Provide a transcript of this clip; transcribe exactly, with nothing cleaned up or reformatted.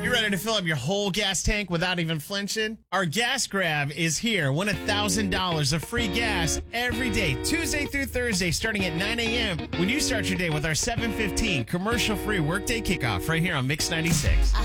You ready to fill up your whole gas tank without even flinching? Our gas grab is here. Win one thousand dollars of free gas every day, Tuesday through Thursday, starting at nine a.m. when you start your day with our seven fifteen commercial-free workday kickoff right here on Mix ninety-six.